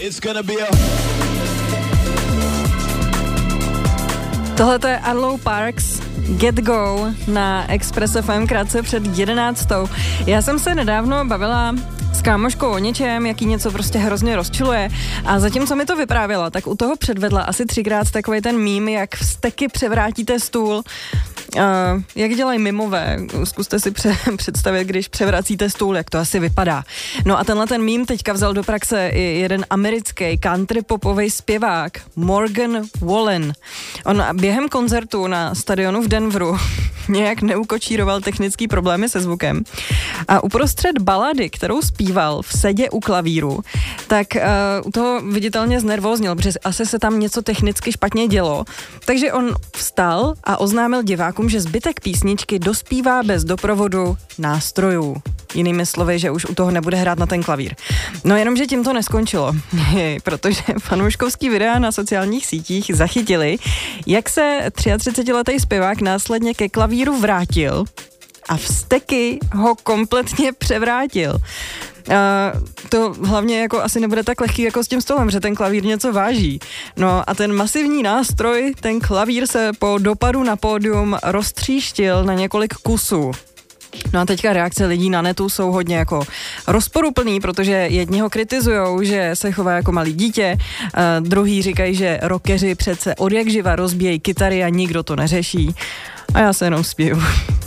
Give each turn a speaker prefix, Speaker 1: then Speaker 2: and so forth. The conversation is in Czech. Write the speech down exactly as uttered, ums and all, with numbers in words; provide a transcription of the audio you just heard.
Speaker 1: Tohle je Arlo Parks, Get Go na Express F M krátce před jedenáctou. Já jsem se nedávno bavila s kámoškou o něčem, jaký něco prostě hrozně rozčiluje a zatímco mi to vyprávěla, tak u toho předvedla asi třikrát takový ten mím, jak v steky převrátíte stůl. Uh, jak dělají mimové, zkuste si pře- představit, když převracíte stůl, jak to asi vypadá. No a tenhle ten mím teďka vzal do praxe i jeden americký country popový zpěvák Morgan Wallen. On během koncertu na stadionu v Denveru nějak neukočíroval technický problémy se zvukem a uprostřed balady, kterou zpíval v sedě u klavíru, tak uh, u toho viditelně znervóznil, protože asi se tam něco technicky špatně dělo, takže on vstal a oznámil divákům, že zbytek písničky dospívá bez doprovodu nástrojů. Jinými slovy, že už u toho nebude hrát na ten klavír. No jenom, že tím to neskončilo, protože fanouškovský videa na sociálních sítích zachytili, jak se třiatřicetiletý zpěvák následně ke klavíru vrátil a vzteky ho kompletně převrátil. Uh, to hlavně jako asi nebude tak lehký jako s tím stolem, že ten klavír něco váží. No a ten masivní nástroj, ten klavír se po dopadu na pódium roztříštil na několik kusů. No a teďka reakce lidí na netu jsou hodně jako rozporuplný, protože jedni ho kritizujou, že se chová jako malý dítě, uh, druhý říkají, že rockeři přece odjakživa rozbíjejí kytary a nikdo to neřeší. A já se jenom spěju.